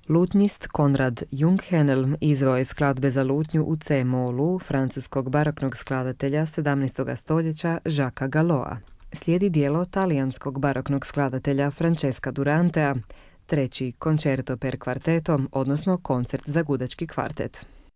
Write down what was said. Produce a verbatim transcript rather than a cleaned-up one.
Lutnjist Konrad Junghenelm izveo je skladbe za lutnju u C-molu francuskog baroknog skladatelja sedamnaestog stoljeća Jacquesa Galloa. Slijedi dijelo talijanskog baroknog skladatelja Francesca Durantea, treći koncerto per kvarteto, odnosno koncert za gudački kvartet.